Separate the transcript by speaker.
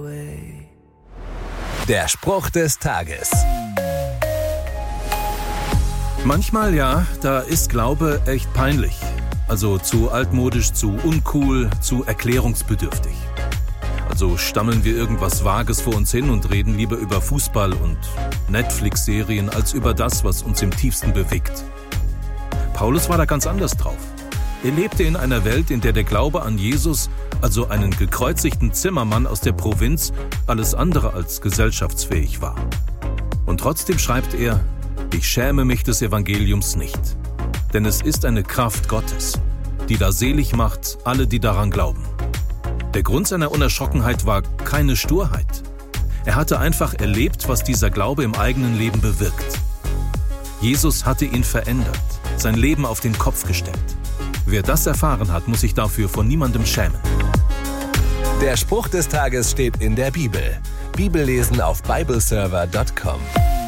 Speaker 1: Der Spruch des Tages.
Speaker 2: Manchmal ja, da ist Glaube echt peinlich. Also zu altmodisch, zu uncool, zu erklärungsbedürftig. Also stammeln wir irgendwas Vages vor uns hin und reden lieber über Fußball und Netflix-Serien als über das, was uns im tiefsten bewegt. Paulus war da ganz anders drauf. Er lebte in einer Welt, in der der Glaube an Jesus, also einen gekreuzigten Zimmermann aus der Provinz, alles andere als gesellschaftsfähig war. Und trotzdem schreibt er: Ich schäme mich des Evangeliums nicht, denn es ist eine Kraft Gottes, die da selig macht alle, die daran glauben. Der Grund seiner Unerschrockenheit war keine Sturheit. Er hatte einfach erlebt, was dieser Glaube im eigenen Leben bewirkt. Jesus hatte ihn verändert, sein Leben auf den Kopf gestellt. Wer das erfahren hat, muss sich dafür von niemandem schämen.
Speaker 1: Der Spruch des Tages steht in der Bibel. Bibellesen auf bibleserver.com.